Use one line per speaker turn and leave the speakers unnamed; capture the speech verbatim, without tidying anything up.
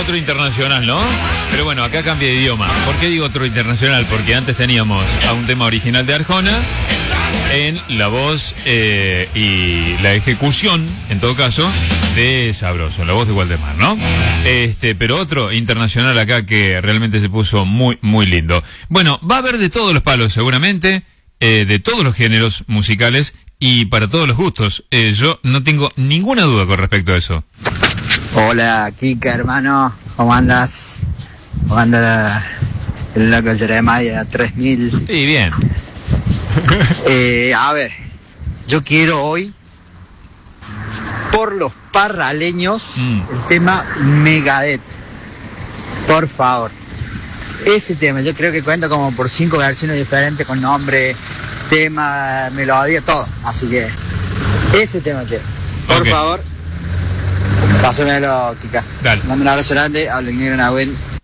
otro internacional, ¿no? Pero bueno, acá cambia de idioma. ¿Por qué digo otro internacional? Porque antes teníamos a un tema original de Arjona en la voz eh, y la ejecución, en todo caso, de Sabroso, la voz de Waldemar, ¿no? Este, pero otro internacional acá que realmente se puso muy, muy lindo. Bueno, va a haber de todos los palos, seguramente, eh, de todos los géneros musicales y para todos los gustos. Eh, yo no tengo ninguna duda con respecto a eso.
Hola, Kika, hermano, ¿cómo andas? ¿Cómo anda el loco Jeremiah tres mil?
Sí, bien.
eh, a ver, yo quiero hoy, por los parraleños, mm. el tema Megadeth. Por favor. Ese tema, yo creo que cuenta como por cinco versiones diferentes con nombre, tema, melodía, todo. Así que, ese tema quiero. Por okay. favor. Pásamelo, Kika.
Dale.
Dame un abrazo grande, hablo en negro Nahuel.